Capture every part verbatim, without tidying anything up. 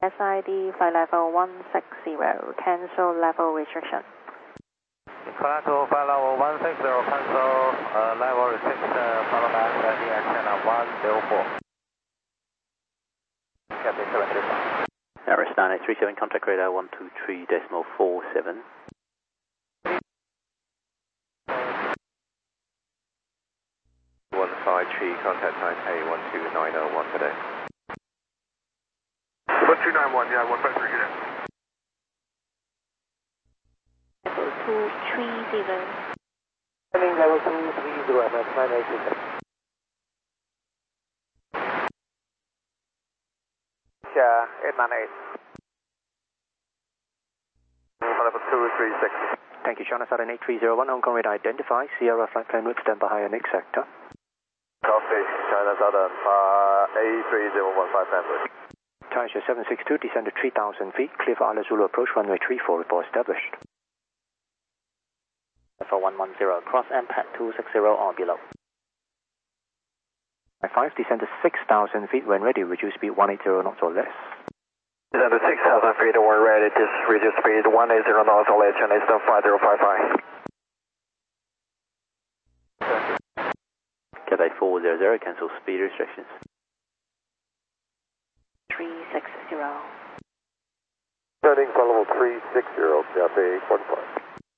S I D flight level one six zero, cancel level restriction. Flight to flight level one six zero, cancel uh, level restriction, follow back uh, the antenna one zero four. Cathay seven two five. Aris nine eight three seven, contact radar one two three decimal four seven. one five three, contact Taipei one two nine zero one today. one two nine one, yeah, one five three, yeah. Level two three zero. Landing level two three zero, M S nine eight six. Yeah, eight nine eight. Level two three six. Thank you, China Southern eight three zero one, Hong Kong radar identify, Sierra flight plan route stand by higher next sector. Copy, China Southern uh, eight three zero one five Sandwich. Taisha seven six two, descend to three thousand feet, clear for Isla Zulu approach runway three four, report established. For one one zero, cross M P A D two six zero or below. five, descend to six thousand feet, when ready, reduce speed one eighty knots or less. Descend to six thousand feet, when ready, just reduce speed one eighty knots or less, and it's five zero five five. Cathay four zero zero, cancel speed restrictions. three six zero. Turning for level three six zero, Cathay forty-five.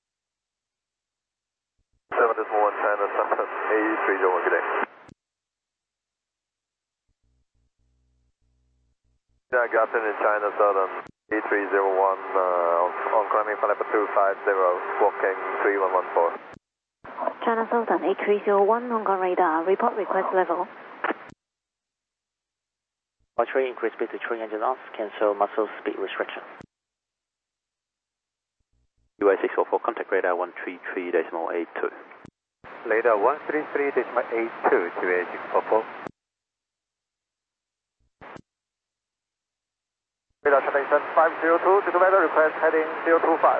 seven decimal one ten, seven eight three zero one, good day. Yeah, Captain in China Southern eight three zero one, uh, on climbing for level two five zero, walking three one one four. China Southern eight three zero one, Hong Kong radar, report request level. Archery increase speed to three hundred knots, cancel muscle speed restriction. U A six four four, contact radar one three three decimal eight two. Radar one three three decimal eight two to U A six four four. Radar station five zero two, to the weather request heading zero two five.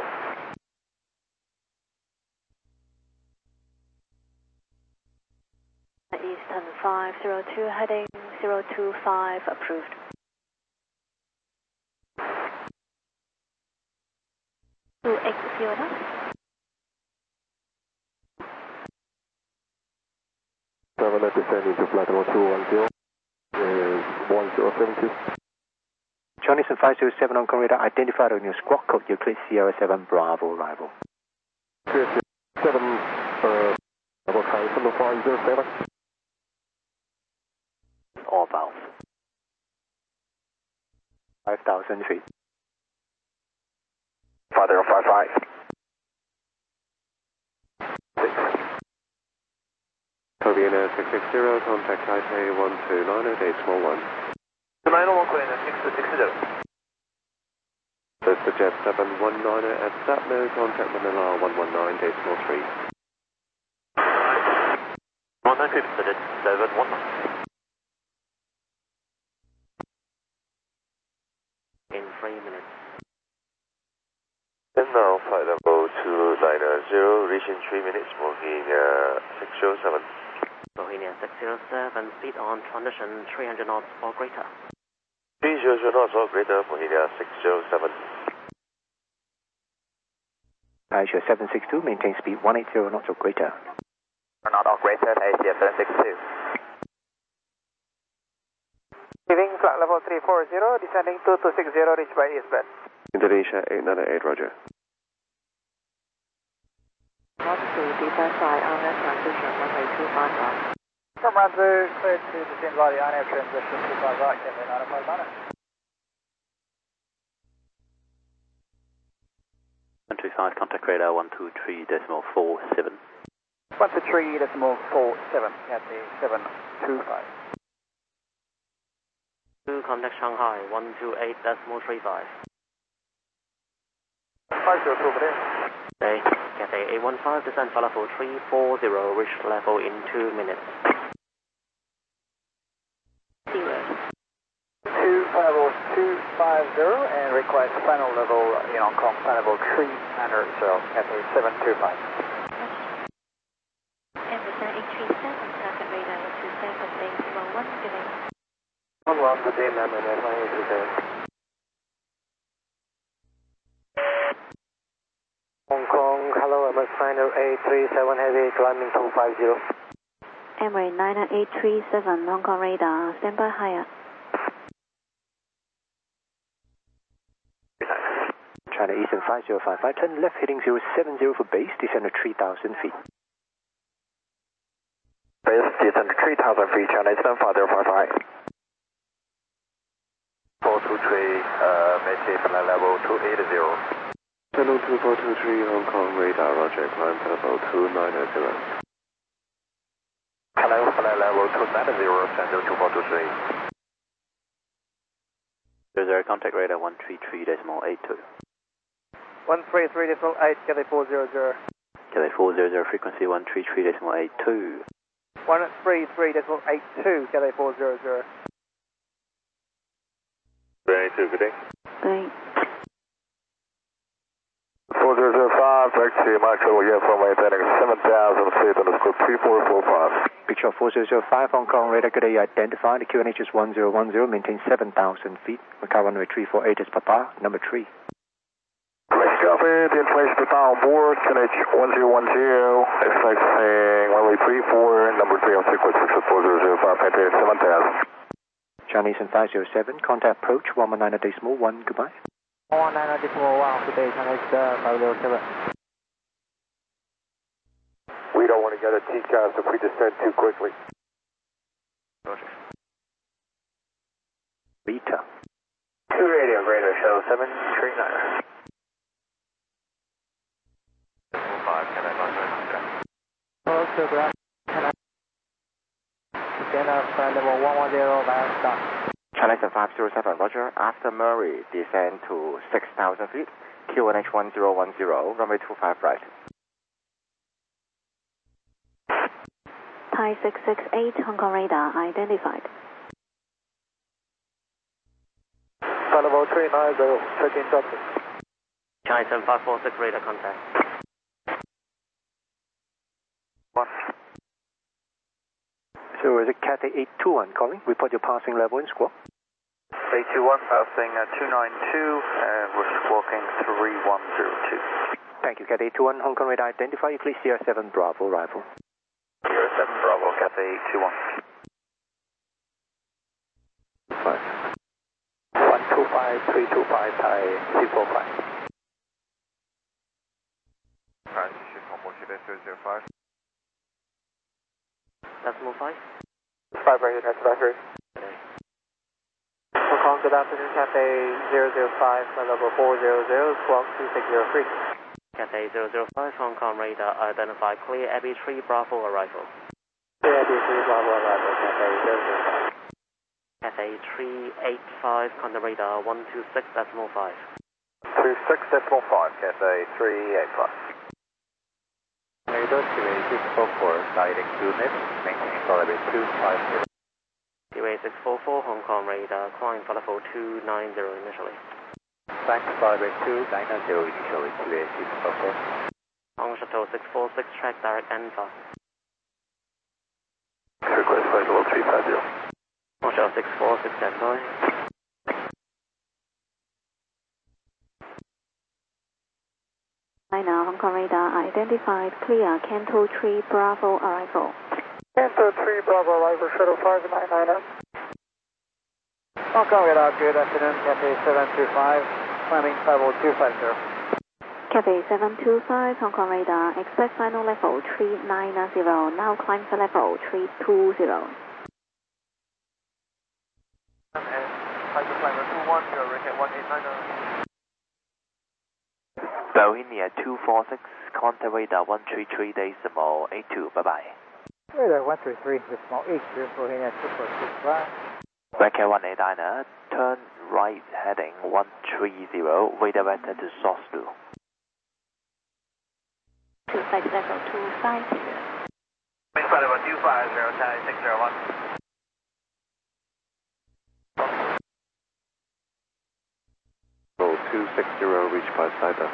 Eastern five zero two, heading zero two five, approved. two eight zero knots. seven descending to flight level two one zero, is one zero seven two. Chinese and five zero seven, Hong Kong radar identified on your squawk code, Euclid Sierra seven, Bravo, arrival. seven, uh, level five zero seven. All valves. five thousand feet. five zero five five. six. Korean six six zero, contact Taipei one two nine zero, decimal one. nine zero one Korean six two six zero. This is Jet seven one nine at Satno, contact Manila one one nine, decimal three. one nine six seven one nine. In three minutes. And now flight level two nine zero, reaching three minutes, Bohemia six zero seven. Bohemia six zero seven, speed on transition three hundred knots or greater. three hundred knots or greater, Bohemia six zero seven. Asia seven six two, maintain speed one eighty knots or greater. Not or greater, Asia seven six two. Leaving flight level three four zero, descending two two six zero, reach by eastbound. Indonesia eight nine eight, roger. Altitude, deeper flight on air transition, runway two five right. From Ranzo, cleared to descend via the on air transition two five right, Cathay nine five nine. one two five, contact radar one two three decimal four seven. one two three decimal four seven, Cathay seven two five. two, contact Shanghai one two eight decimal three five. five zero two, good day. Okay, Cathay eight one five, descend for level three four zero, reach level in two minutes. Zero. two level two five zero and request final level in Hong Kong, final level three hundred, so Cathay seven two five. Emerson eight three seven, target radar one two seven, decimal one, good day. one one, good day, ma'am, and F I A, good day. three seven heavy, climbing two five zero. Emirates nine eight three seven, Hong Kong radar, standby higher. China Eastern five zero five five, turn left heading zero seven zero for base, descend to three thousand feet. Base, descend to three thousand feet, China Eastern five zero five five. four two three, uh, maintain flight level two eight zero. Channel two four two three, Hong Kong radar, roger, climb level two nine zero. Hello, flight level two nine zero, Channel two four two three. Zero contact radar one three three decimal eight two. one three three decimal eight, Cathay four zero zero. Cathay four zero zero, frequency one three three decimal eight two. one three three decimal eight two, Cathay four zero zero. Ready to good day. Great. four zero zero five, taxi, Mike Shuttle, yeah, from maintaining seven thousand feet, underscore three four four five. Picture four zero zero five, Hong Kong radar, good day, identified. The Q N H is one zero one zero, maintain seven thousand feet. Macau runway three four eight is Papa, number three. Copy, the information to on board, Q N H one zero one zero, expecting runway three four, number three on sequence, picture four zero zero five, maintaining seven thousand. Chinese and five zero seven, contact approach one one nine decimal one, goodbye. one nine decimal one, good day, China Eastern five zero seven. We don't want to get a T C A S if we descend too quickly. Roger. Beta. Two radio, radar show seven three nine. Hello, to ground. Descend up flight level one one zero, via stop. China Eastern five zero seven, roger. After Murray, descend to six thousand feet. Q N H one zero one zero, runway two five right. Thai six six eight, Hong Kong radar, identified. Flight level three nine zero, check-in doctor. China Eastern five four six, radar contact. One. So is it Cathay eight two one calling? Report your passing level in squawk. eight two one, passing uh, two nine two, and we're squawking three one zero two. Thank you, Cathay eight two one, Hong Kong radar, identify you, please Sierra seven Bravo, arrival. Sierra seven Bravo, Cathay eight two one. Five. one two five, three two five, Thai three four five. Transition, Hong zero zero five. Decimal five. five radio, next battery. Hong Kong, good afternoon, Cathay zero zero five, flight level four zero zero, squawk two six zero three. Cathay zero zero five, Hong Kong radar, identified clear, Abbey three Bravo arrival. Clear, Abbey three Bravo arrival, Cathay zero zero five. Cathay three eight five, contact radar one two six decimal five. two six decimal five, Cathay three eight five. Radar Q A six four four, guiding two net, maintaining flight level two five zero. Q A six four four, Hong Kong radar, climb flight level two nine zero initially. Thanks, flight level two nine zero initially, Q A six four four. Hong Shuttle six four six, track direct Alpha. Request flight level three five zero. Hong Shuttle six four six, standby. China, Hong Kong radar, identified clear, Canto three Bravo arrival. Canto three Bravo arrival, shuttle five nine nine. Hong Kong radar, good afternoon, Cathay seven two five, climbing level two five zero. Cathay seven two five, Hong Kong radar, expect final level three nine zero, now climb for level three two zero. And Tiger climber two one zero, rocket one eight nine zero. Bohemia two four six, contact radar one three three decimal eight two, bye bye. Radar one three three, decimal eight two, Bohemia two four six five. Racket one eight nine, turn right heading one three zero, radar vector to source blue. To flight level two five zero. Flight level two five zero, Thai six zero one. Roll two six zero, reach by Cyber.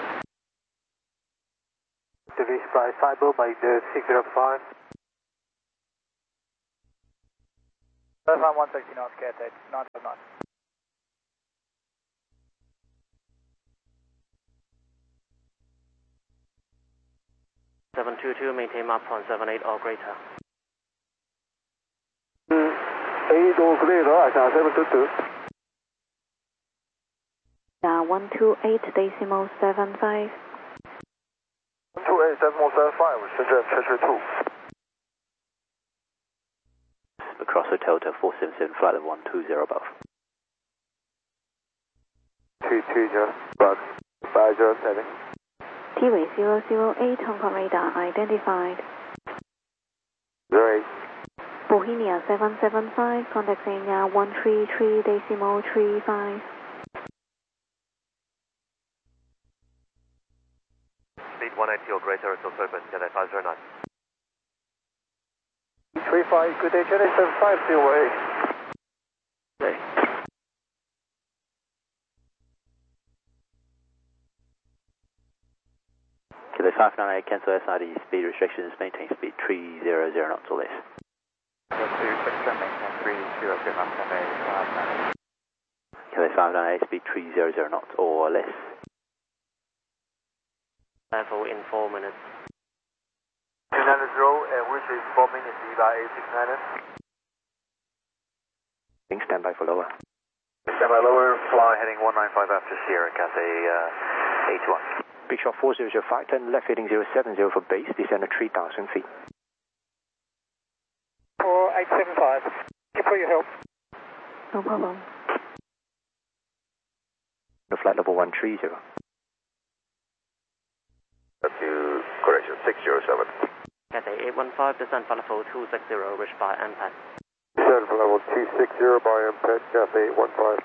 To reach by Cyber by the six zero five. That's on one thirty knots, Cathay, not not. seven two two, maintain Mach one seven eight or greater. eight or greater, I can seven two two. Uh, one two eight decimal seven five. one two eight decimal seven five, 深圳 Treasury two. Across Hotel to four seven seven, flight level one two zero above. two two zero, Bug, five zero seven. T-Way zero zero eight, Hong Kong radar identified. zero eight. Bohemia seven seven five, contact Xenia one three three decimal three five. Speed one eighty or greater until surface, Cathay five zero nine. three five, good day, Cathay seven five zero eight. Okay. Cathay five nine eight, cancel S I D speed restrictions, maintain speed three zero zero knots or less. Cathay five nine eight, speed three zero zero knots or less. Level in four minutes. two nine zero, and which is four minutes, E by eight six nine. Stand by for lower. Stand by lower, Fly heading one nine five after Sierra, Cathay uh, eight one. Big shot four zero zero five, turn left heading zero seven zero for base, descend at three thousand feet. four eight seven five, thank you for your help. No problem. The flight level one three zero. Up to correction, six zero seven. Cathay eight one five, descend for level two six zero, reached by M PAD. Descend for level two six zero by M PAD, Cathay eight one five.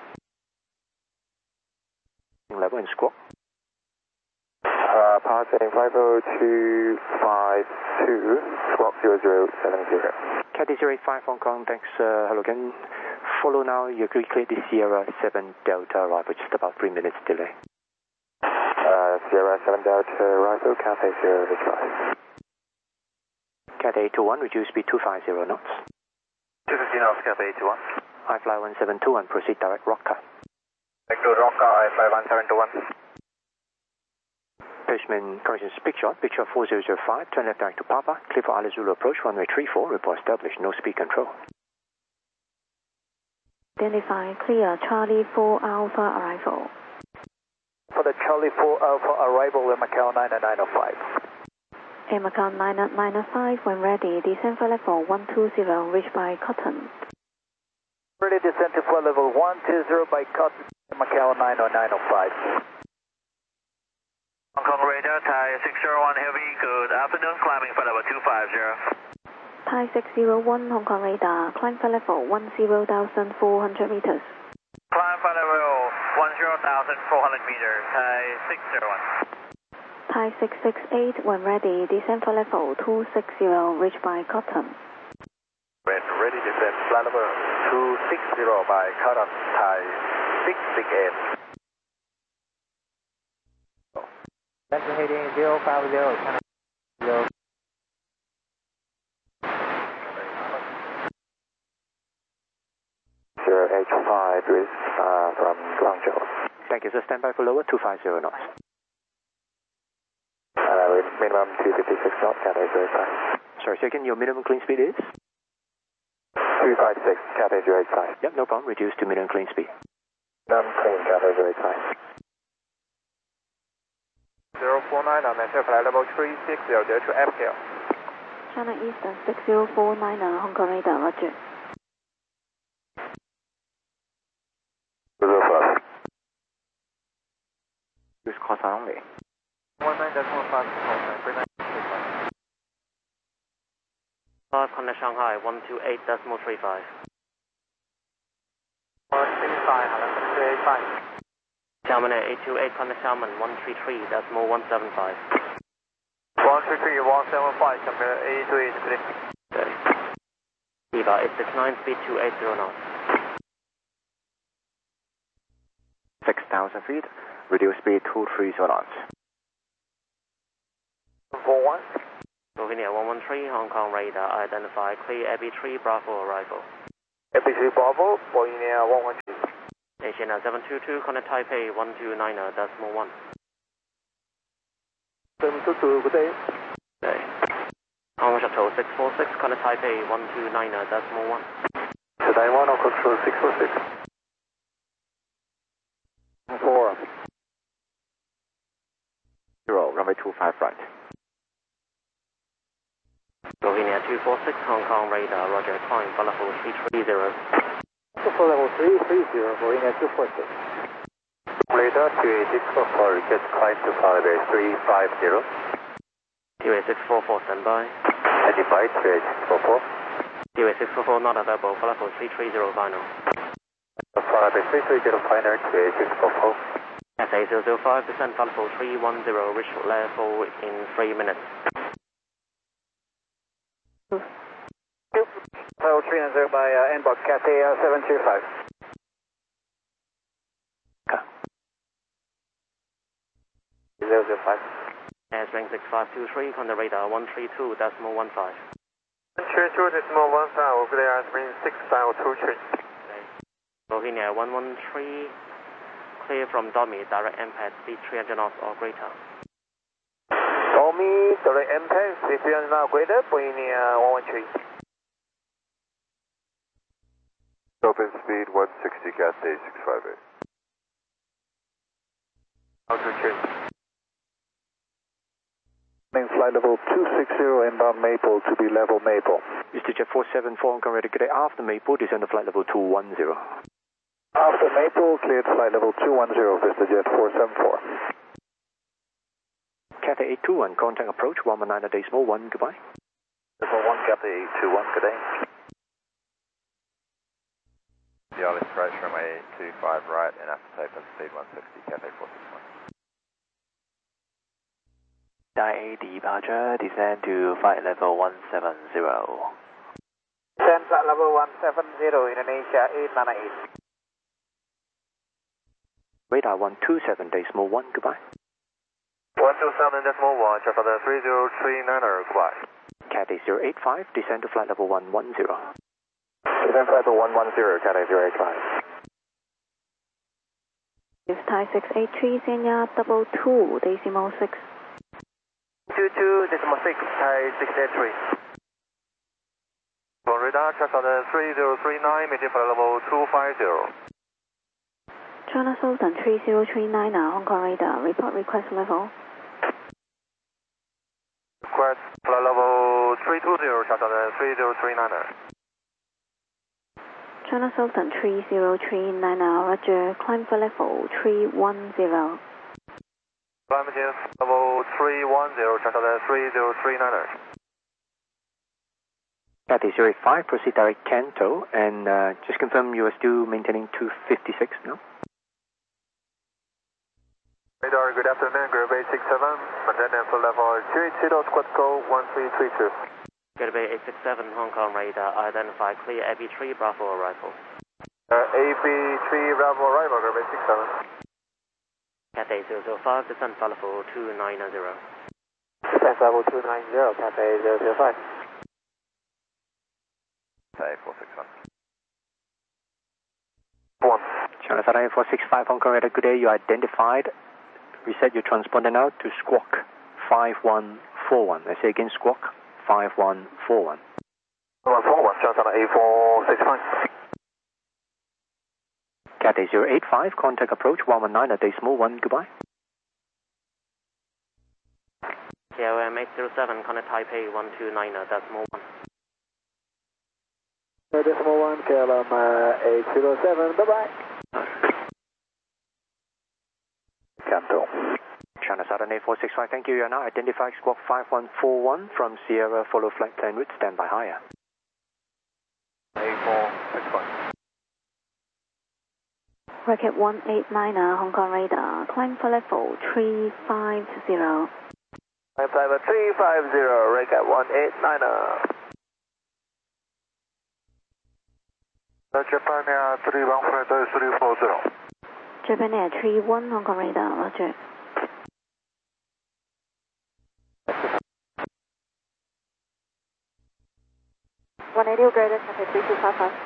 Level and squawk. Uh, passing five oh two five two, squawk zero zero seven zero. Cathay zero eight five Hong Kong, thanks, uh, hello again. Follow now, you clear the Sierra seven Delta arrival, just about three minutes delay. Uh, Sierra seven Delta arrival, Cathay zero eight five. Cathay eight two one, reduce speed two five zero knots. two fifty knots, Cathay eight two one. I fly one seven two one, proceed direct Rocker. Back to Rocker, I fly one seven two one. Postman, correction, big shot, big shot four zero zero five, turn left direct to Papa, clear for Isla Zulu approach, runway three four, report established, no speed control. Identify clear Charlie four Alpha arrival. For the Charlie four Alpha arrival in Macau nine nine oh five. Air Macau nine nine oh five, when ready, descend for level one two zero, reached by Cotton. Ready descent to flight level one two zero by Cotton, Macau nine nine oh five. Hong Kong radar, Thai six zero one heavy, good afternoon, climbing for level two five zero. Thai six zero one, Hong Kong radar, climb for level one zero thousand four hundred meters. Climb for level one zero thousand four hundred meters, Thai six zero one. Thai six six eight, when ready, descend for level two six zero, reached by Cotton. When ready, descend flight level two six zero by Cotton, Thai six six eight. That's heading zero five zero, zero. zero H five with, uh, from Guangzhou. Thank you, sir. Stand by for lower, two five zero knots. Uh, minimum two fifty-six knots, Cathay zero eight five. Sorry, second, your minimum clean speed is? two five six, Cathay zero eight five. Yep, no problem, reduce to minimum clean speed. None clean, Cathay zero eight five. zero four nine, on maintain flight level three six zero, due to F K L. China Eastern six zero four nine, Hong Kong radar, roger. zero five. Use call sign only. one nine decimal five, five, contact Shanghai one two eight decimal three five. one six five, hello, two eight five. Xiamen eight two eight, contact Xiamen one three three decimal one seven five. one three three, one seven five, compare eight two eight, clear. Okay. Eva eight six nine, speed two eight zero knots. six thousand feet, reduce speed two three zero knots. four one. Bohemia one one three, Hong Kong radar, identify clear Abbey three Bravo arrival. Abbey three Bravo, Bohemia one one three. Asiana seven two two, contact Taipei one two nine decimal one. seven two two, good day. Okay. Echo six four six, contact Taipei one two nine decimal one. To Taiwan, control six four six. Four. Zero, runway two five right. Slovenia two four six, Hong Kong radar, roger, climb for level three three zero. For level three three zero, Slovenia two four six. Radar two eight six four four, request climb to Flybe three five zero. two eight six four four, standby. Identified two eight six four four. two eight six four four, not available for level three three zero final. Flybe three three zero, final two eight six four four. S A zero zero five, descent for level three one zero, reach level in three minutes. Level three nine zero by uh, inbox Cathay uh, seven two five. zero zero five. Airstring six five two three, contact radar one three two decimal one five. one three two decimal one five, over there, airstring six five two three. Slovenia one one three, clear from Domi, direct impact, speed three hundred knots or greater. Domi, direct impact, speed three hundred knots or greater, Slovenia one one three. Open speed one sixty, Cathay six five eight. Altitude. Flight level two six zero, inbound Maple to be level Maple. VistaJet four seven four, Hong Kong radar, good day. After Maple, descend to flight level two one zero. After Maple, cleared flight level two one zero, VistaJet four seven four. Cathay eight two one, contact approach one one nine decimal one, goodbye. Level one, Cathay eight two one, good day. Yalis approach runway two five right and after takeoff speed one sixty, Cathay four six one. Dai departure, descend to flight level one seven zero. Descend flight level one seven zero, Indonesia eight nine eight. Radar one two seven decimal one, goodbye. one two seven decimal one, check for the three zero three nine er, goodbye. Cathay zero eight five, descend to flight level one one zero. Descend flight level one one zero, Cathay zero eight five. It's Thai six eight three, Senya double two decimal six. two two decimal six, Thai six eight three. For radar, check for the three zero three nine, maintain flight level two five zero. China Southern three zero three nine, Hong Kong radar, report request level. Request flight level three two zero, check for the three zero three nine er. China Southern three zero three nine, roger, climb for level three one zero. Climb maintain level three one zero, check for the three zero three nine er. Cathay zero eight five, proceed direct Kanto, and uh, just confirm you are still maintaining two fifty-six, no? Radar, good afternoon, Group eight six seven, maintain for level two eight zero, squad code one three three two. Gateway eight six seven, Hong Kong radar, identify clear A B three, Bravo arrival. Uh, A B three, Bravo arrival, Group eight six seven. Cathay zero zero five, descent for level two nine zero. Descent level two nine zero, Cathay zero zero five. Cathay four six one. One. China Southern four six five, Hong Kong radar, good day. You are identified. Reset your transponder now to Squawk five one four one. I say again, Squawk five one four one. one four one, China Southern eight four six five. Cathay zero eight five, contact approach one one nine decimal one, goodbye. K O M eight zero seven, contact Taipei one two nine decimal one. Decimal one, K L M uh, eight zero seven, bye bye. Kanto. China Southern eight four six five, thank you. You are now identified Squawk five one four one from Sierra, follow flight plan route, stand by higher. eight four six one. Rocket one eight nine, Hong Kong radar, climb for level three five zero. Climb level three five zero, Rocket one eight nine. Japan Air three one flight three four zero. Japan Air three one, Hong Kong radar, roger. one eighty greater, Cathay three two five five.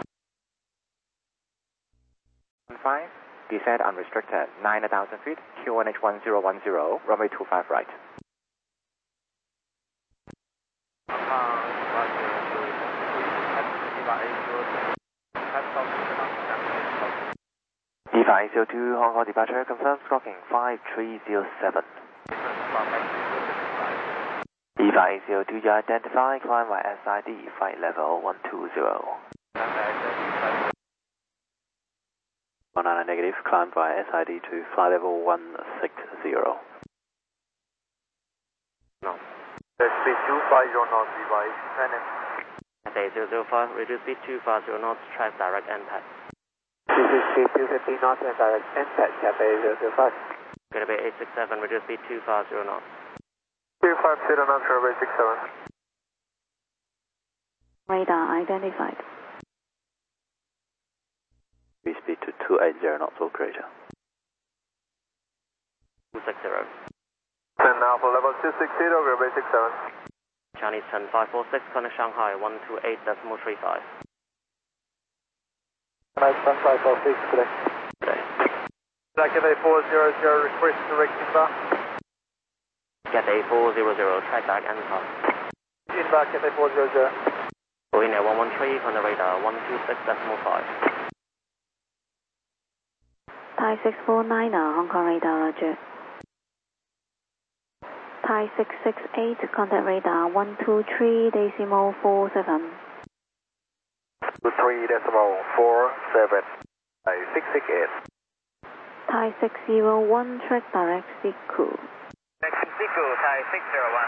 five, descend unrestricted, nine thousand feet, Q one H one zero one zero, runway two five right. Uh, E five zero two Hong Kong departure, confirm squawking five three zero seven. E five zero two, you identify, climb by S I D, flight level one two zero. one nine negative, climb by S I D to flight level one six zero. No. Speed two five zero knots, device ten. Cathay zero zero five, reduce speed two five zero knots, track direct impact. This is speed two fifty knots and direct impact, Cathay zero zero five. Gonna be eight six seven, reduce speed two five zero knots. two five zero knots, runway six seven. Radar identified. We speed to two eight zero knots, operator. two six zero. ten Alpha level two six zero, runway six seven. Chinese ten five four six, connect Shanghai one two eight decimal three five. Nice ten five four six, today. Today. Cathay four zero zero, request direct inbound. Cathay four zero zero, track direct impact. Inbound, Cathay four zero zero. Boeing one one three, on the radar one two six decimal five. Thai six four nine, Hong Kong radar, roger. Thai six six eight, contact radar one two three decimal four seven. two three decimal four seven. Thai six six eight. Thai six zero one, track direct Siku. Next Siku, Thai six zero one.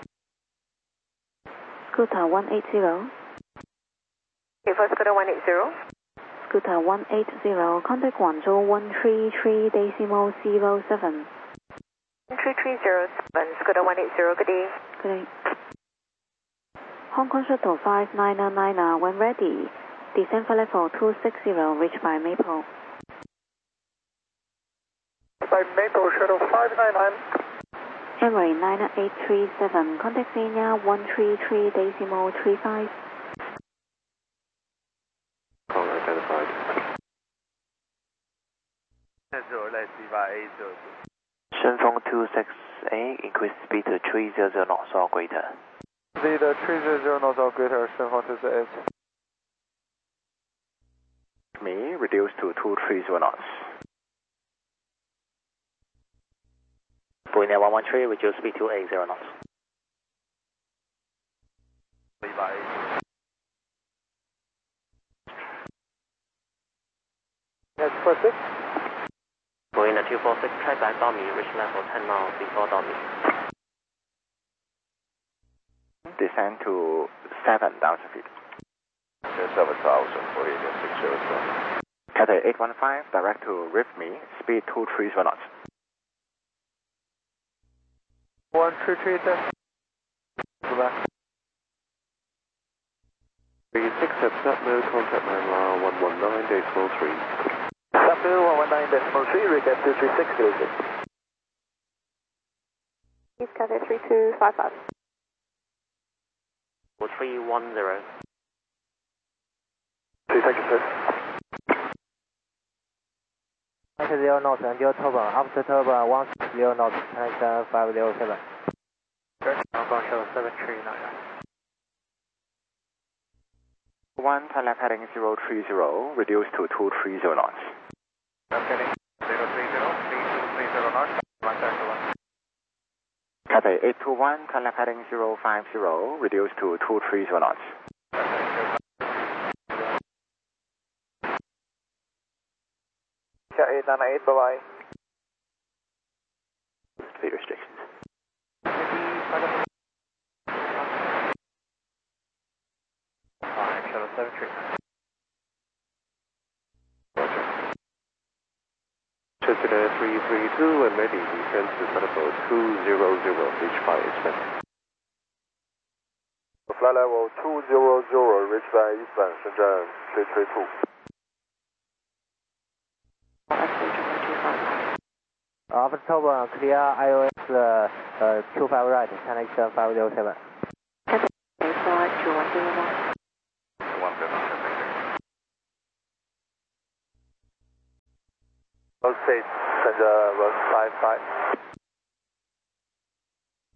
Scooter one eight zero. Okay, for Scooter one eight zero. Scooter one eight zero, contact Guangzhou one three three decimal zero seven. one three three zero seven, Scooter one eight zero, good day. Good day. Hong Kong Shuttle five nine nine, when ready, descend for level two six zero, reach by Maple. By Maple Shuttle five nine nine. Emirates nine eight three seven, contact Xenia one three three decimal three five. Call identified. Shenfeng two six eight, increase speed to three hundred knots or greater. Speed three hundred knots or greater, Shenfeng two six eight. Me, reduce to two three zero knots. Boeing one one three, reduce speed to eight zero knots. Next for six. Boeing two four six, track back dummy, reach level ten miles before dummy. Descend to seven thousand feet. seven thousand for Indian six zero seven. Cathay eight one five, direct to Rifme, speed two three zero knots. one three three ten. three six at Satmo, contact Manila one one nine decimal three. Satmo one one nine decimal three, request two three six zero six. East Cathay three two five five. three one zero. Three seconds, sir. zero knots, until turbine, after turbine one zero knots, connection five zero seven. Hong Kong Shuttle seven three nine. one, Thailand heading zero three zero, reduce to two three zero knots. Okay, zero three zero, three two three zero knots, one second one. Cathay eight two one, Thailand heading zero five zero, reduce to two three zero knots. eight nine eight, bye-bye. Speed restrictions. Fine, Shuttle seven three. Chester three three two, when ready, descend to level two zero zero, reach by Eastman. Flight level two zero zero, reach by Eastman, Shenzhen three three two. After turbine, clear I O S uh, uh, two five right, connection five zero seven. Cathay four two one zero one. one seven. Road state, Shenzhen one five five.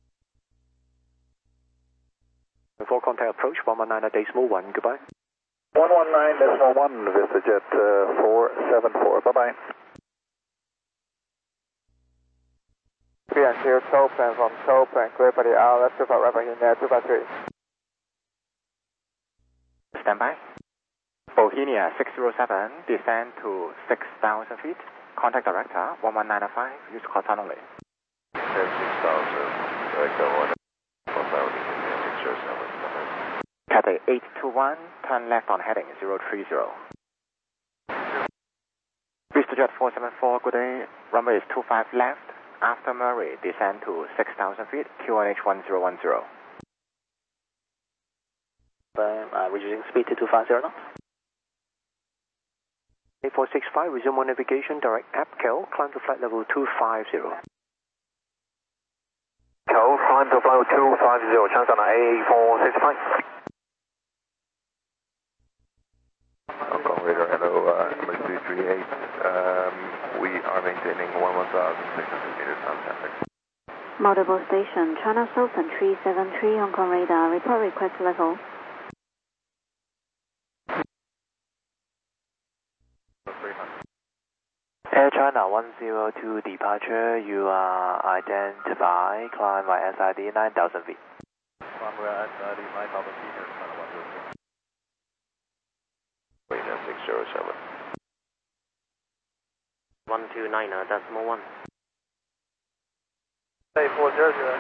Before contact approach, one one nine decimal one, goodbye. one one nine decimal one, VistaJet uh, four seven four, bye-bye. three and two, tow plan from tow plan, clear for the R L F two five right in there, two five three. Stand by. Bohemia six zero seven, descend to six thousand feet. Contact director one one nine five, use call sign only. six thousand, director one thousand, six zero seven. Cathay eight two one, turn left on heading zero three zero. VistaJet four seven four, good day. Runway is two five left. After Murray, descend to six thousand feet, Q N H one zero one zero. Uh, reducing speed to two five zero knots. eight four six five, resume on navigation, direct app, Kel, climb to flight level two five zero. Kel, climb to flight level two five zero, chance on A four six five. Hong Kong radar, hello, uh, number three three eight. Um, we are maintaining one thousand six hundred meters on traffic. Multiple station, China Southern three seven three, Hong Kong radar, report request level. Air China one zero two departure, you are identified, climb by S I D nine thousand feet. Climb by S I D nine thousand feet, China one zero two. Radar six zero seven. one two nine, uh, decimal one. eight four zero zero.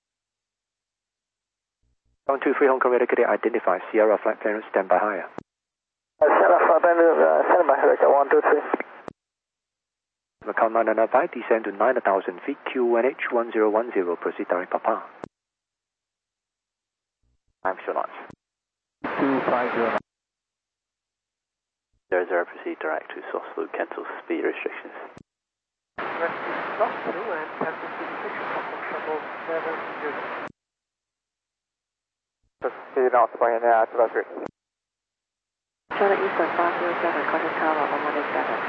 one two three, Hong Kong radar, could identify Sierra flight plan, stand by higher. Sierra flight plan, uh, stand by higher, one two three. Macau nine nine five, descend to nine thousand feet, Q N H one zero one zero, proceed direct Papa. I'm sure not. two five zero. zero zero, proceed direct to source loop, cancel speed restrictions. Stop through and cancel speed restrictions from shuttle seven zero. Speed out by an air, two five three. Shuttle Eastern five zero seven, contact tower one one eight seven.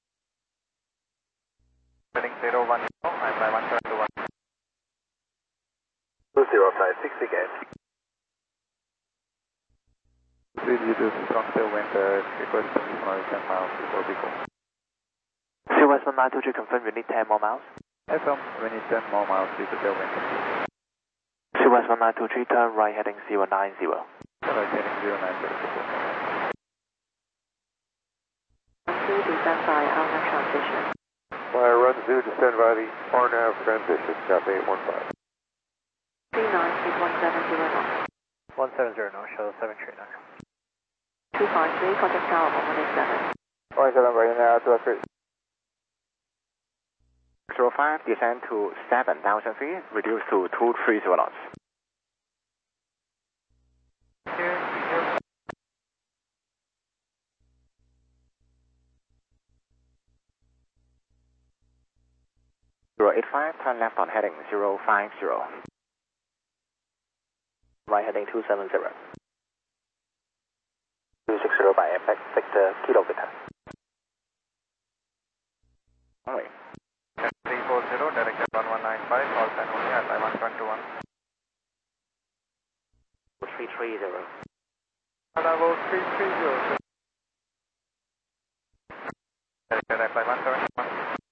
Heading zero one zero, I'm by one seven two one. two zero five six again. three zero two, strong tailwind, uh, request ten miles before vehicle. Sea West one nine two three, confirm you need ten more miles. F M, we need ten more miles due to tailwind. Sea West one nine two three, turn right heading zero nine zero. Right heading zero nine zero. Two descend by Alpha transition. Wire run two, descend by the R N A V transition, Cathay eight one five. three nine eight one seven zero knots. one seven zero, no, shuttle seven three nine. two five three, contact tower one one eight seven. one seven right in there, two five three. zero five, descend to seven thousand feet, reduce to two three zero knots. zero eight five, turn left on heading zero five zero. Right heading two seven zero. two six zero by impact, Victor, Kilo Victor. Only. three four zero, direction one one nine five, call sign only at I one two one. three three zero. Level three three zero. Direction at I one seven one.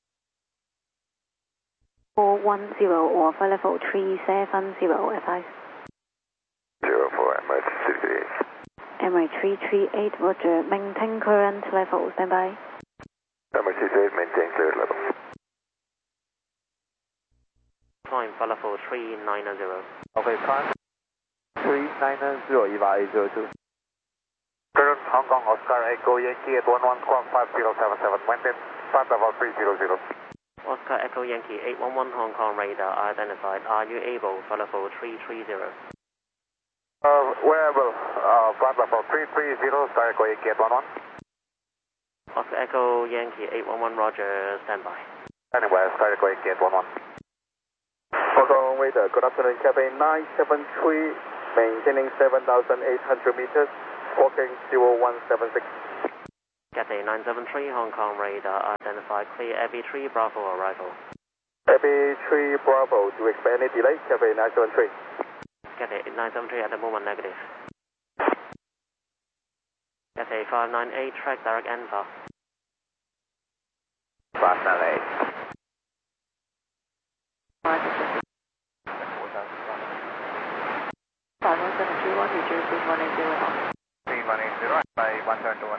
four one zero or flight level three seven zero, advise. zero four, Emirates three three eight. Emirates three three eight, roger, maintain current level, stand by. Emirates three three eight, maintain cleared level. Climb flight level three nine zero. Okay, climb three nine zero, Eva eight zero two. Current Hong Kong Oscar Echo Yankee at one one squawk five zero seven seven, maintain flight level three zero zero. Oscar Echo Yankee eight one one Hong Kong radar identified. Are you able for level three three zero? Uh, wearable, uh, flight level three three zero, Oscar Echo Yankee at one one. Oscar Echo Yankee eight one one, roger, standby. Anyway, Oscar Echo Yankee at one one. Hong Kong radar, good afternoon, Cathay nine seven three, maintaining seven thousand eight hundred meters, squawking zero one seven six. Cathay nine seven three, Hong Kong radar identified, clear Abbey three, Bravo arrival. Abbey three, Bravo, do you expect any delay? Cathay nine seven three. Cathay nine seven three at the moment, negative. Cathay five nine eight, track direct Alpha. five nine eight. five one seven three one, New Jersey one eight zero now. three one eight zero, by one seven two one.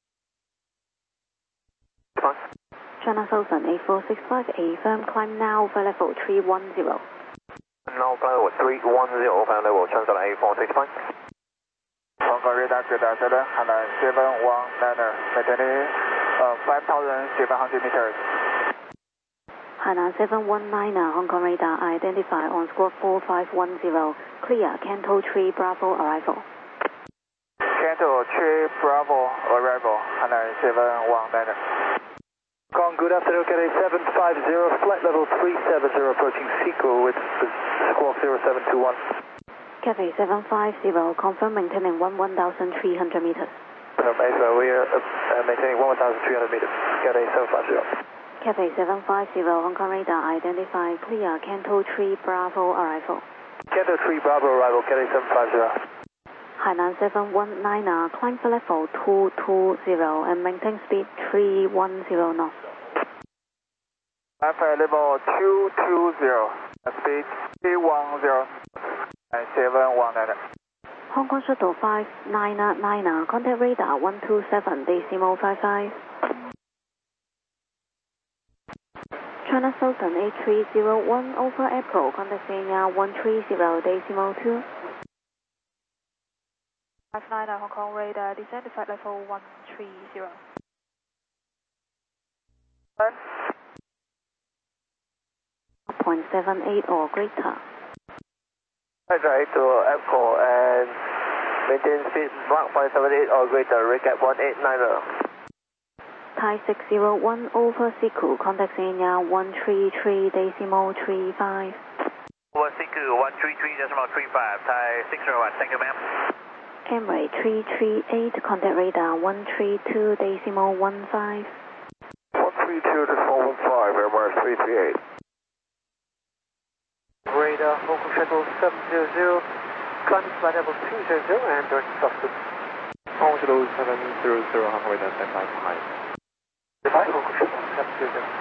China Southern eight four six five A, firm climb now for level three one zero. Now flight level three one zero, flight level China eight four six five. Hong Kong radar three seven, Hainan seven one niner, maintaining uh, five thousand seven hundred meters. Hainan seven one niner, Hong Kong radar identified on squawk four five one zero. Clear, Canto three Bravo arrival. Canto three Bravo arrival, Hainan seven one niner. Kong, good afternoon, Cathay seven five zero, flight level three seven zero, approaching Seco with squawk zero seven two one. Cathay seven five zero, confirm maintaining one one thousand three hundred meters. Um, we are uh, maintaining one thousand three hundred meters, Cathay seven five zero. Cathay seven five zero, Hong Kong radar identified, clear, Canto three Bravo arrival. Canto three Bravo arrival, Cathay seven five zero. Hainan seven one niner, climb for level two two zero and maintain speed three one zero knots. Alpha level two two zero, speed three one zero, and seven one niner. Hong Kong Shuttle five niner niner, contact radar one two seven decimal five five. China Southern eight three zero one, over April, contact Senior one three zero decimal two. five niner, Hong Kong radar, descend to flight level one three zero. zero point seven eight or greater. Right to April and maintain speed Mach five seven eight or greater, recap one eight niner. Thai six zero one, over Siku, contact Senior one three three decimal three five. Over Siku one three three decimal three five, Thai six zero one, thank you ma'am. Emirates three three eight, contact radar one three two decimal one five. one three two decimal one five, Emirates three three eight. Radar, Hong Kong Shuttle seven zero zero, climb flight level two zero zero and direct Sussex. Hong Kong Shuttle seven zero zero, Hong Kong radar stand by for high. Goodbye, Hong Kong Shuttle seven zero zero.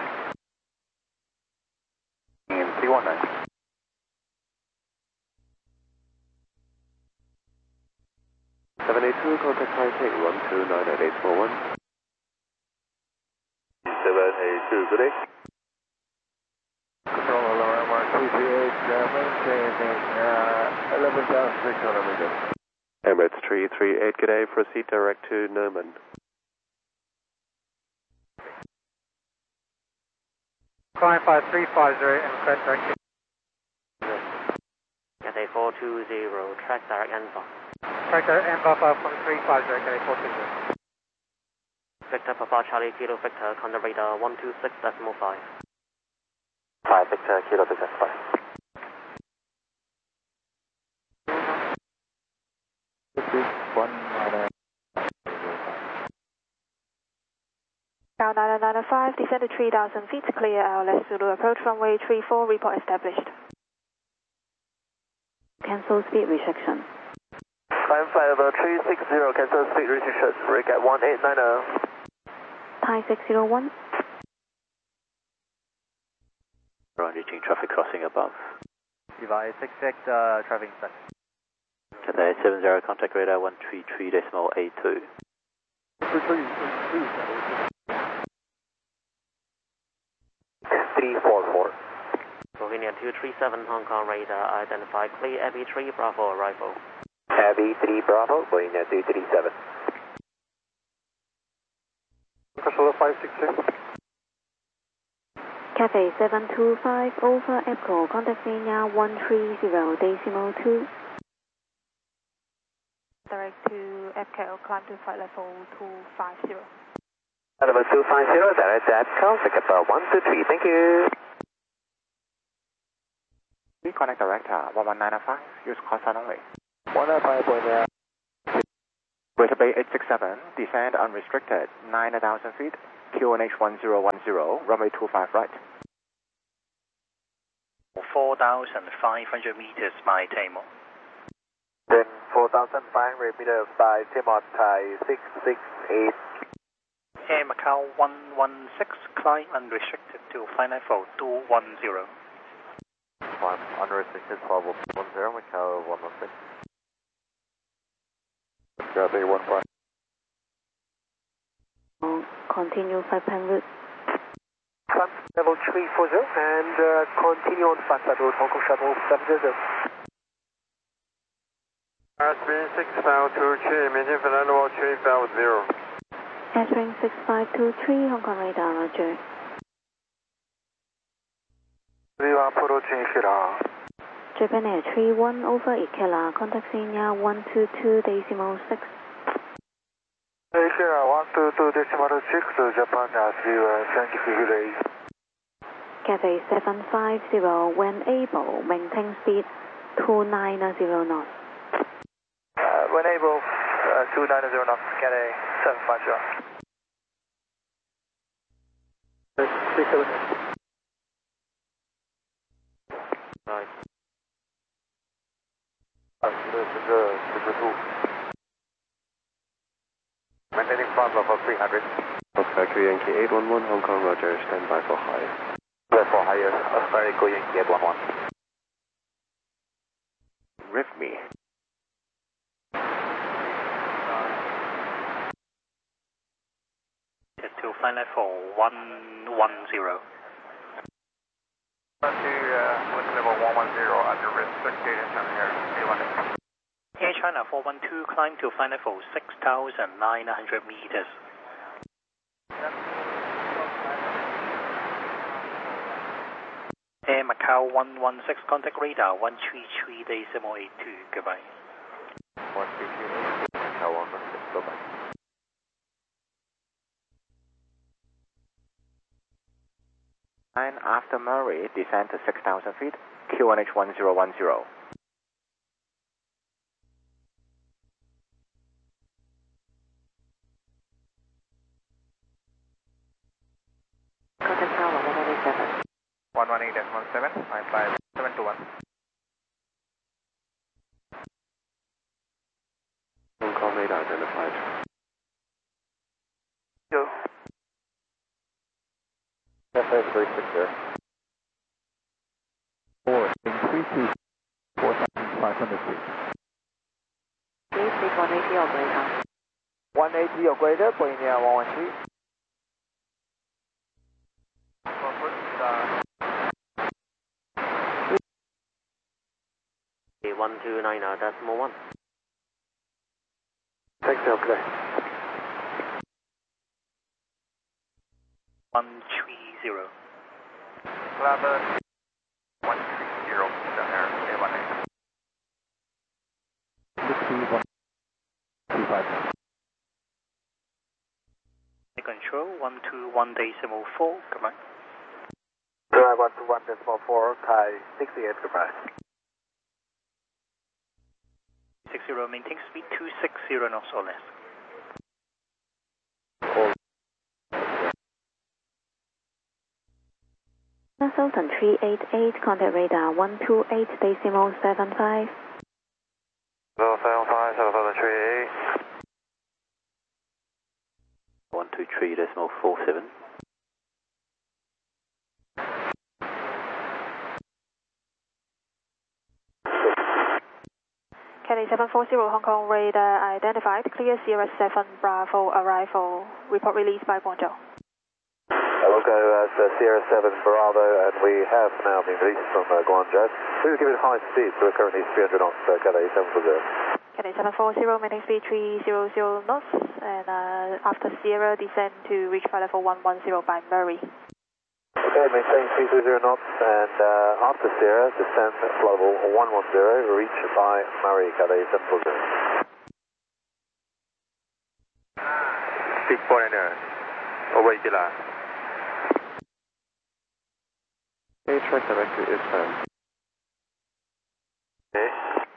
And three one nine. seven eight two, contact Taipei one two nine eight eight four one. seven eight two, good day. Control hello, Emirates three three eight, uh, maintaining uh, eleven thousand six hundred meters. Emirates three three eight, good day, proceed direct to Neumann. Climb five three five zero and request direct. Cathay four two zero, track direct Alpha. Track direct Alpha five one three five zero, Cathay four two zero. Victor Papa Charlie Kilo Victor, contact radar one two six decimal five. five Victor Kilo Victor five. one niner. Now niner niner five, descend to three thousand feet, clear L S Zulu, approach runway three four, report established. Cancel speed restriction. Climb flight level three six zero, cancel speed restriction, recap one eight niner. Thai six zero one. Reaching traffic crossing above. Device six six, uh, traffic inspect. Cathay seven zero, contact radar one three three decimal eight two. three four four. Bohemia two three seven, Hong Kong radar identified, clear Abbey three Bravo arrival. Abbey three Bravo, Bohemia two three seven. Control five six six. Cathay seven two five, over Echo, contact Senior one three zero decimal two. Direct to F K L, climb to flight level two five zero. Level two five zero, direct to F K L, pick up one two three, thank you. We connect director one one nine five, use call sign only. one nine five point nine. Greater Bay eight six seven, descend unrestricted, nine thousand feet, Q N H one zero one zero, runway two five right. four thousand five hundred meters by Tamil. Then four thousand five hundred meters by Timor Thai six six eight. Air Macau one one six, climb unrestricted to flight level two one zero. Climb unrestricted five one zero, Macau one one six. Copy, one five. Continue five hundred. Climb level three forty and uh, continue on flight level Hong Kong Shuttle seven zero. Airspeed six five two three, maintain flight level three five zero. Airspeed six five two three, Hong Kong radar, roger. Viva approaching Ikela. Japan Air three one over Ikela, contact Senior one two two decimal six. Ikela one two two decimal six, Japan Air three one, thank you for your delay. Cathay seven five zero, when able, maintain speed two nine zero knots. Uh, when able, uh, two nine zero knots, Cathay seven five zero. three seven. Nice. Maintaining front level three hundred. Factory Yankee eight one one, Hong Kong, roger, stand by for higher. For higher, America Yankee eight one one. Riff me. To flight level one one zero. To uh, with level one one zero under restricted internal air eight one eight. Air China four one two, climb to flight level six thousand nine hundred meters. Air Macau one one six, contact radar one three three decimal eight two, goodbye. one three three, Macau one one six, goodbye. And after Murray, descend to six thousand feet, Q one H one zero one zero. Contact tower one one eight seven. one one eight point seven, nine five seven two one. Hong Kong radar identified. Go. Cathay three six zero. Four, increase to four thousand five hundred feet. Please speed one eighty or greater. one eighty or greater, point near one one three. one two nine decimal one. Thanks, okay. one three zero. Climber one three zero, down air eight one eight. one two five. Control one two one decimal four, goodbye. Drive one two one decimal four, Thai sixty-eight, goodbye. six zero, maintain speed two six zero knots or less. Sultan three eight eight, contact radar one two eight decimal seven five. Zero seven five, seven seven three eight. one two three decimal four seven. Cathay seven four zero, Hong Kong radar identified. Clear Sierra seven Bravo arrival. Report released by Guangzhou. Hello, go as uh, Sierra seven Bravo, and we have now been released from uh, Guangzhou. Please give it high speed, so we're currently three hundred knots, uh, Cathay seven four zero. Cathay seven four zero, maintain speed three hundred knots, and uh, after Sierra, descend to reach flight level one one zero by Murray. Okay, maintain three three zero knots, and uh, after Sierra, descend level one one zero, reach by Murray, Cathay seven four zero. Big Foreigner, over Ikela. Air track director is found. Okay.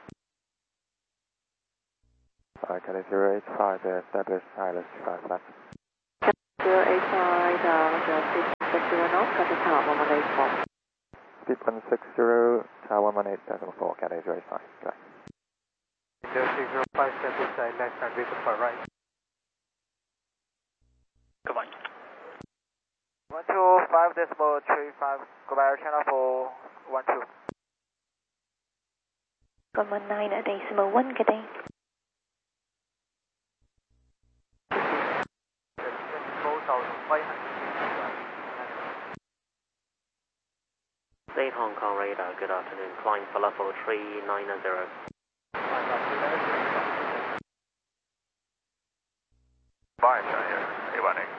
Uh, Cathay zero eight five, uh, establish silence, five left. zero eight five, speed six zero knots, contact tower one one eight four. Speed one six zero, tower one one eight decimal four, Cathay zero eight five, goodbye. zero six zero five seven side left and wait for right. Goodbye. one two five decimal three five, go back channel for one two. one one nine decimal one, good day. State Hong Kong radar, good afternoon, flying for level three nine zero. Bye, China, eight one eight.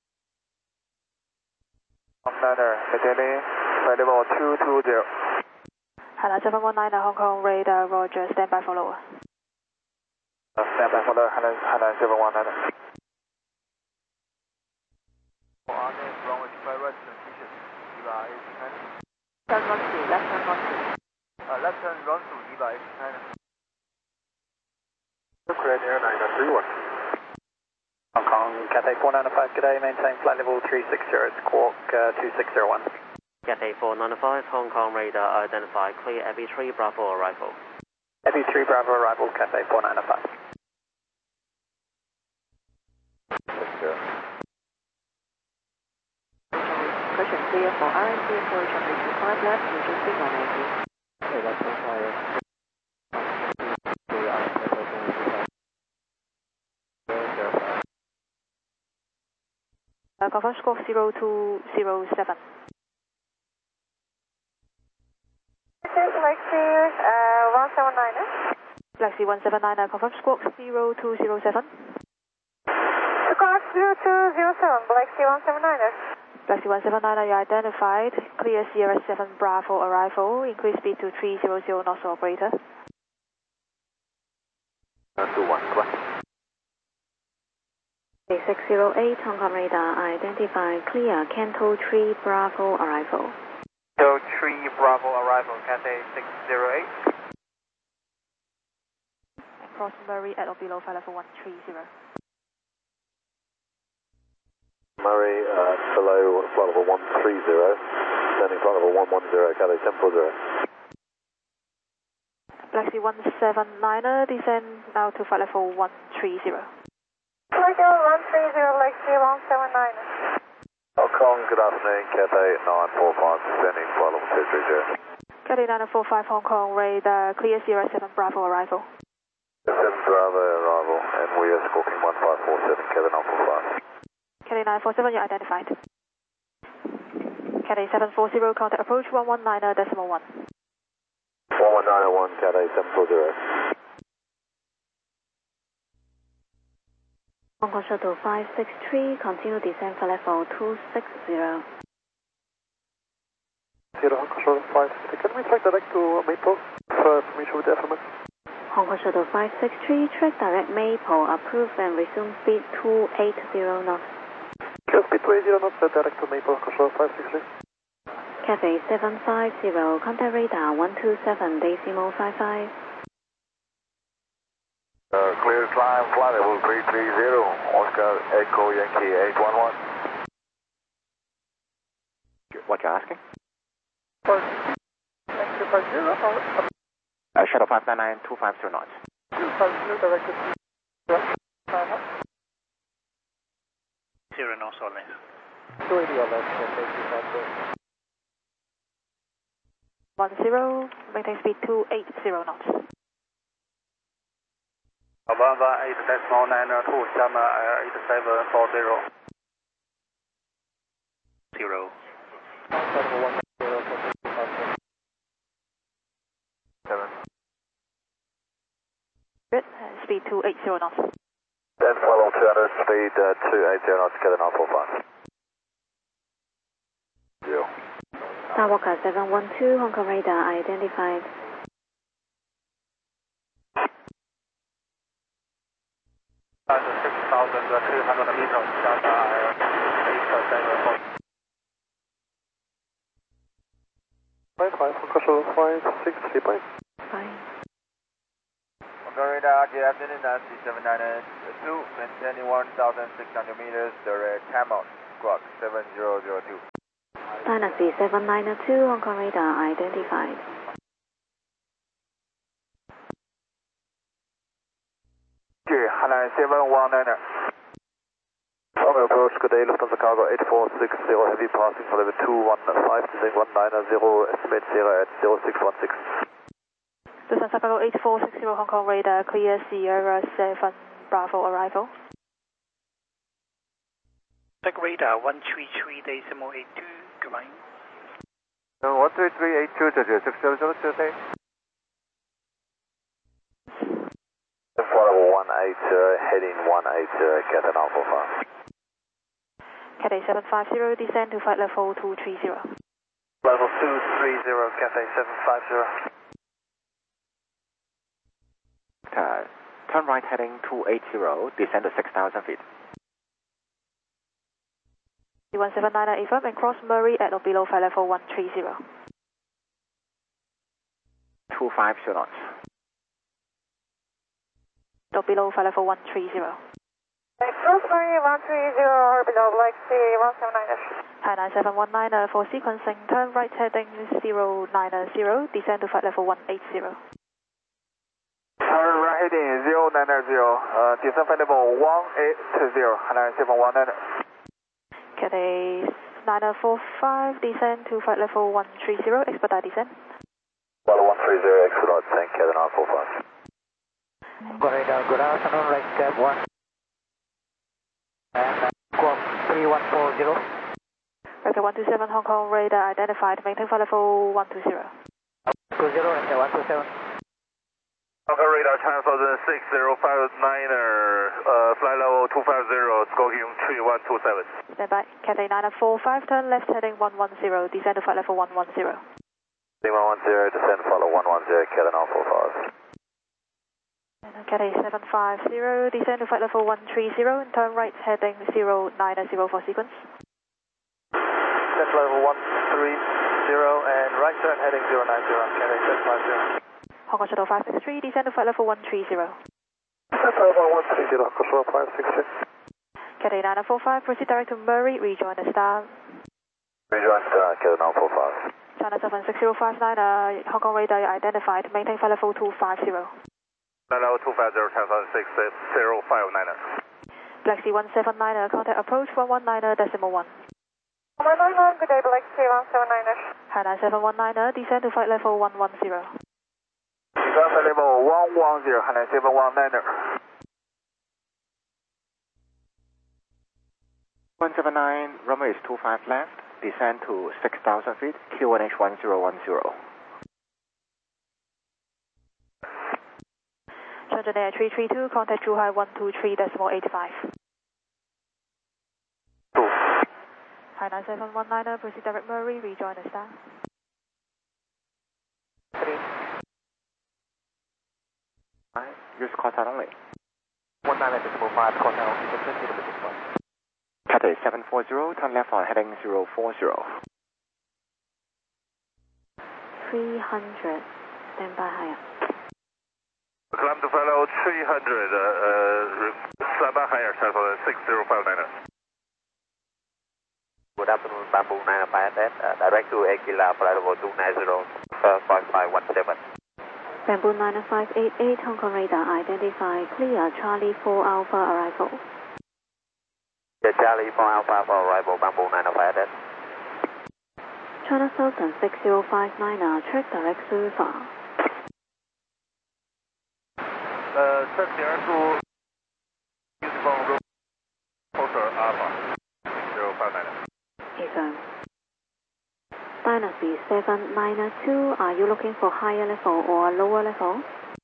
Niner, maintaining flight level two two zero. Hello, seven one nine Hong Kong radar, roger, stand by for lower. Uh, stand by for the Hainan, Hainan seven one nine. On this runway two right, transition,一百一十三。 Turn one two, left turn one two. Uh, left turn run to 一百一十三。 Ukraine Air nine three one. Hong Kong, Cathay four nine five, good day, maintain flight level three six zero, squawk uh, two six zero one. Cathay four nine five, Hong Kong radar identified, clear Abbey three Bravo arrival. Abbey three Bravo arrival, Cathay four nine five. Question clear for R N C approach on the five left, usual speed one eighty. Okay, that's fire. Uh, confirm squawk zero two zero seven. Lexi uh, one seven nine. Lexi one seven nine, confirm squawk zero two zero seven. Squawk zero two zero seven, Lexi one seven nine. Lexi one seven nine, you identified, clear Sierra seven Bravo arrival, increase speed to three hundred knots or greater. two one, goodbye. six zero eight, Hong Kong radar identified, clear Canto three Bravo arrival. Canto three Bravo arrival, Cathay six zero eight. Cross Murray at or below flight level one three zero. Murray, uh, below flight level one three zero, standing flight level one one zero, Cathay seven four zero. Lexi one seven nine, descend now to flight level one three zero. Flight level one three zero, Lexi one seven nine. Hong Kong, good afternoon, Cathay nine four five, standing flight level two three zero. Cathay nine four five Hong Kong radar, clear Sierra seven Bravo arrival. seven Bravo arrival, and we are squawking one five four seven, Cathay nine four five. Cathay nine four seven, you identified. Cathay seven four zero, contact approach one one nine decimal one. one one nine one, Cathay seven four zero. Hong Kong Shuttle five six three, continue descent for level two six zero. Zero, Hong Kong Shuttle five six three, can we flight direct to Maple for permission with the F M S? Hong Kong Shuttle five six three, track direct Maple, approve and resume speed two eighty knots. Clear speed two eighty knots, direct to Maple, Hong Kong Shuttle five six three. Cathay seven five zero, contact radar one two seven decimal five five. Uh, clear climb, flight level three three zero, Oscar Echo Yankee eight one one. What you're asking? Thank you, five zero. Uh, Shuttle five nine nine, two five zero knots. two five zero, directed to Zero knots or less. two eighty or less, Cathay two five zero. one zero, maintain speed two eighty knots. November eight decimal nine two, Summer Air eight seven four zero. Zero. Seven. Good, uh, speed two eighty knots. Then follow two hundred, speed uh, two eighty knots, Cathay nine four five. Zero. Skywalker seven one two, Hong Kong radar identified. six thousand two hundred meters, Delta Air eight seven four. five five, Hong Kong Shuttle five six three, bye. Fine. Hong Kong radar, good afternoon, Nancy seven nine two, maintaining one thousand six hundred meters, direct Camel, squawk seven zero zero two. Dynasty seven nine two, Hong Kong radar identified. seven one nine. Romeo approach, good day, Lufthansa Cargo eight four six zero, heavy passing for level two one five, descending one nine zero, estimate Sierra at zero six one six. Lufthansa Cargo eight four six zero, Hong Kong radar, clear Sierra seven Bravo arrival. Check radar one three three decimal eight two, goodbye. Uh, one three three eight two, six zero zero, Tuesday. Flight level one eight zero, heading one eight zero, Cathay Alpha five. Cathay seven five zero, descend to flight level two three zero. Level two three zero, Cathay seven five zero. Uh, turn right heading two eight zero, descend to six thousand feet. one seven nine nine affirm and cross Murray at or below flight level one three zero. two five zero knots. Or below flight level one three zero. Cross Murray one three zero, or below Black Sea one seven nine. Hi nine seven one nine for sequencing, turn right heading zero nine zero, descend to flight level one eight zero. Turn right heading zero nine zero, uh, descend flight level one eight zero, nine seven one nine. Cathay nine four five, descend to flight level one three zero, expedite descent. Level one three zero, expedite descent, Cathay nine four five. Good radar, good afternoon, right cab one. And uh, squawk three one four zero. Okay, one two seven Hong Kong radar identified, maintain flight level one two zero. two zero and one two seven. Hong Kong radar, China Southern six zero five nine er, uh, flight level two five zero, squawking three one two seven. Stand by, Cathay nine four five, turn left heading one one zero, descend to flight level one one zero. one one zero, descend follow one one zero, Cathay nine four five. Cathay seven five zero, descend to flight level one three zero and turn right heading zero nine zero for sequence. Descent level one three zero and right turn heading zero nine zero, Cathay seven five zero. Hong Kong Shuttle five six three, descend to flight level one three zero. Cathay one three zero, Shuttle five six three. Cathay nine four five, proceed direct to Murray, rejoin the star. Rejoin star, Cathay nine four five. China seven six zero five nine, uh, Hong Kong radar identified, maintain flight level two five zero. Level two five zero, China six zero five nine. Black Sea one seven nine, contact approach one one nine decimal one. one nine one, good day, Black Sea one seven nine. Hi nine seven one nine, descend to flight level one one zero. Descend flight level one one zero, nine seven one nine. one seven nine, runway is two five left, descend to six thousand feet, Q one H one zero one zero. Shenzhen Air three three two, contact Zhuhai one two three decimal eight five. two. Hi nine seven one nine, proceed direct Murray, rejoin the star. three. Use contact only. one nine decimal five, contact only, twenty to this one. Cathay seven four zero, turn left on heading zero four zero. three hundred, stand by higher. Climb to flight level three hundred, uh, uh, stand by higher, China Southern six zero five nine. Good afternoon, Bamboo nine five eight, uh, direct to Aquila, flight level two nine zero, uh, five five one seven. Bamboo nine five eight eight, Hong Kong radar identified, clear, Charlie four Alpha arrival. Yeah, Charlie four Alpha for arrival, Bamboo nine five eight. China Southern six zero five nine, check direct Suva. Uh, check direct to Uniform Road, Hotel Alpha, zero five nine. Affirm. Dynasty seven nine two, are you looking for higher level or lower level?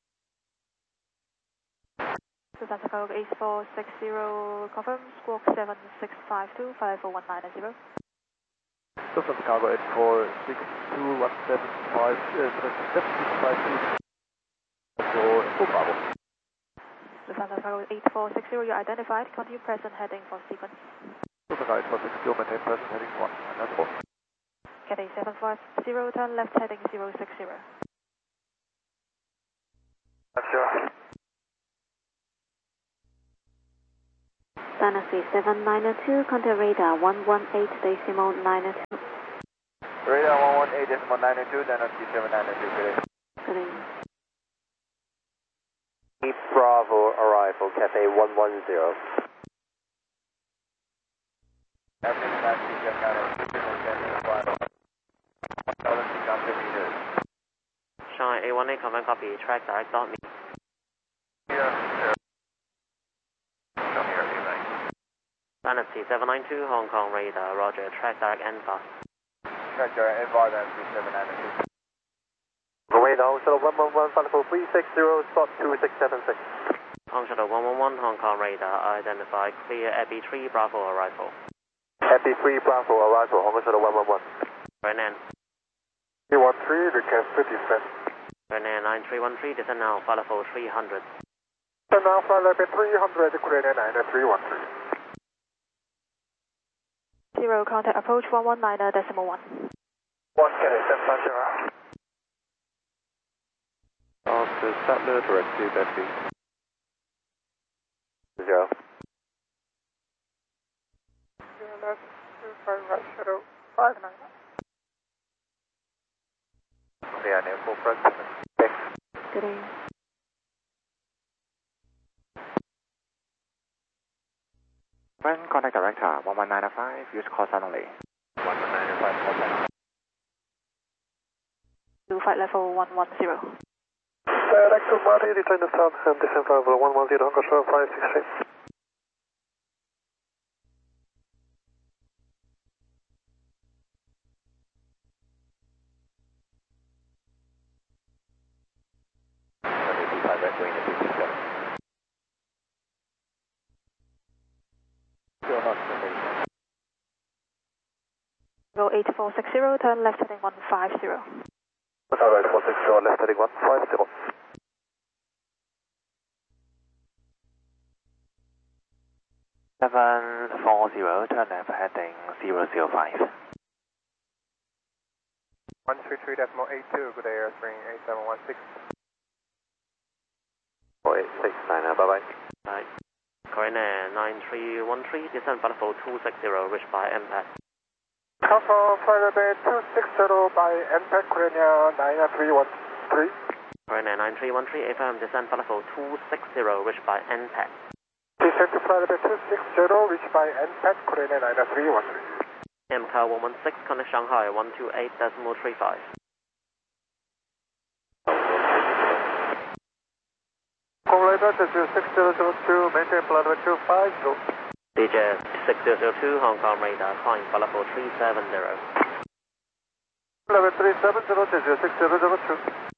Lufthansa Cargo eight four six zero, confirm, squawk seven six five two, flight level one nine zero. Lufthansa Cargo eight four six two one seven five, seven six five two. For Info Bravo. Lufthansa Cargo eight four six zero, you identified, continue present heading for sequence. Lufthansa eight four six zero, maintain present heading one nine four. Cathay seven five zero, turn left heading zero six zero. Sure. Dynasty seven nine two, contact radar one one eight decimal nine two. Radar one one eight decimal nine two, Dynasty seven nine two, good day. Good evening. Bravo arrival, Cathay one one zero. Afternoon, Nancy seven nine zero, one thousand six hundred meters. Shanghai A one eight, confirm copy, track direct dot me. Here, come here, A nine. Dynasty seven nine two, Hong Kong radar, roger, track direct N five. Track direct N five, Nancy seven nine two. Radar, Shuttle one one one, Flight level three six zero, spot two six seven six. Hong Shuttle one one one, Hong Kong radar, identify clear Abbey three, Bravo arrival. Abbey three, Bravo arrival, Hong Kong Shuttle one one one. Fernand. three one three, request to descend. Fernand nine three one three, descend now, flight level three hundred. Descend now, flight level three hundred, Korean nine three one three. Zero, contact approach one one nine decimal one. one, Cathay seven five zero. After Statler, direct to Betsy. Zero. Zero left, two five right, Shuttle five nine. Okay, I name full press. Good day. When contact director one one nine five, use call sign only. one one nine five, call sign. To flight level one one zero. Direct to Marty, return the south and descend flight level one one zero, Hong Kong Shuttle five six three. seventy-five, right wing, fifty-seven. Still not sufficient. Go eight four six zero, turn left heading one five zero. Alright, four six zero, left heading one five zero. seven four zero, turn left heading zero zero five. one three three decimal eight two, good day, airspring eight seven one six. four eight six nine, bye bye. Right. Korean Air nine three one three, descend flight level two six zero, reach by M PAD. Control flight level two six zero by N PAD, Korean Air nine three one three. Korean Air nine three one three, A F M, descend flight level two six zero, reach by N PAD. Descend to flight level two six zero, reach by N PAD, Korean Air nine three one three. M C A one one six, connect Shanghai one two eight decimal three five. Operator six zero zero two, maintain flight level two five zero. D J six zero zero two, Hong Kong radar, climb flight level three seven zero. Level three seven zero, six zero zero two.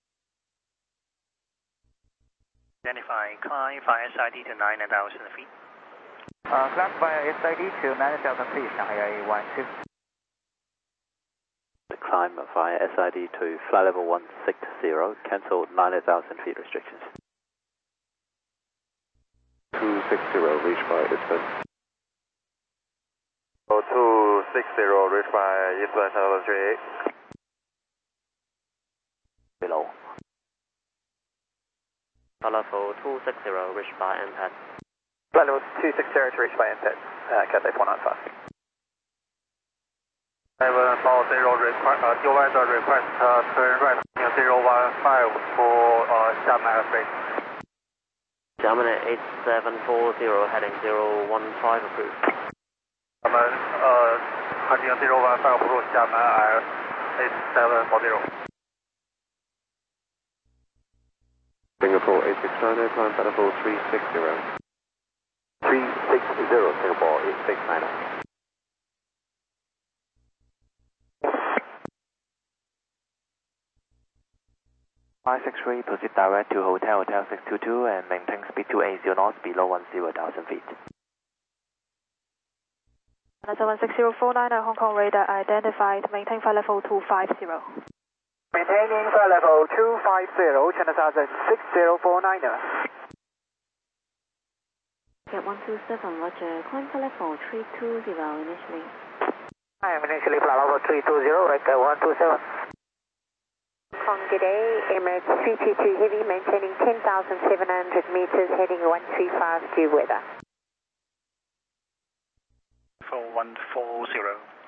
Identify climb via S I D to nine thousand feet. Uh, climb via S I D to nine thousand feet, Shanghai one two. Climb via S I D to flight level one six zero, cancel nine thousand feet restrictions. two six zero, reach by Eastern. Oh, two six zero, reach by Eastern Tower three eight. Below. Flight level two six zero, reach by M PAD. Flight level two six zero to reach by N PAD, uh, Cathay four nine five. Seven four zero, request, uh, due weather request, uh, turn right, zero one five for, uh, Xiamen airspace. Xiamen eight seven four zero, heading zero one five approved. Xiamen, uh, heading zero one five approved, Xiamen Air eight seven four zero. Singapore eight six nine, climb flight level three six zero. three six zero, Singapore eight six nine. five six three, proceed direct to Hotel Hotel six two two and maintain speed two eighty knots below one zero thousand feet. seven six zero four nine, Hong Kong radar identified, maintain flight level two five zero. Maintaining flight level two five zero, China Southern six zero four nine. Get one two seven, roger, climb flight level three two zero initially. I am initially flight level three two zero, record one two seven. Hong Kong, good day, Emirates three two two Heavy, maintaining ten thousand seven hundred meters, heading one three five due weather. For one four zero.